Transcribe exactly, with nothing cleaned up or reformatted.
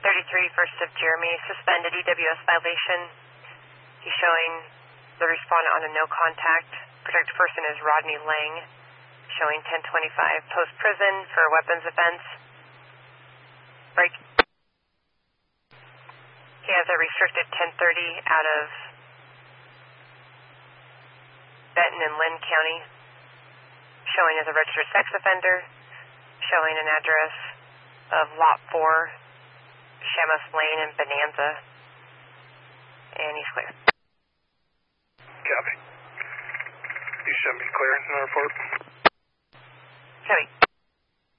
thirty-three, first of Jeremy, suspended E W S violation. He's showing the respondent on a no contact. Protected person is Rodney Lang, showing ten twenty-five, post prison for weapons offense. Break. He has a restricted ten thirty out of Benton and Lynn County, showing as a registered sex offender, showing an address of Lot four, Shamus Lane in Bonanza, and he's clear. Copy. You should be clear in the report. Copy.